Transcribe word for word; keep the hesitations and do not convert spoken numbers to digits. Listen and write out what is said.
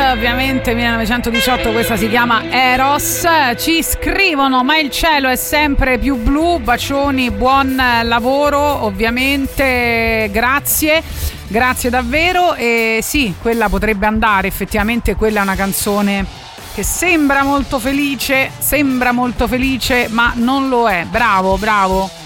ovviamente millenovecentodiciotto, questa si chiama Eros. Ci scrivono: ma il cielo è sempre più blu, bacioni, buon lavoro, ovviamente, grazie, grazie davvero. E sì, quella potrebbe andare, effettivamente quella è una canzone che sembra molto felice, sembra molto felice, ma non lo è. Bravo, bravo.